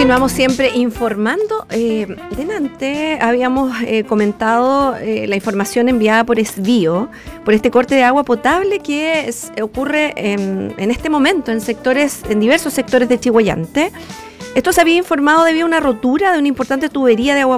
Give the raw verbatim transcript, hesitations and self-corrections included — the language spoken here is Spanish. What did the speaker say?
Continuamos siempre informando. Eh, delante habíamos eh, comentado eh, la información enviada por Esvío, por este corte de agua potable que es, ocurre en, en este momento en sectores, en diversos sectores de Chilhuayante. Esto se había informado debido a una rotura de una importante tubería de agua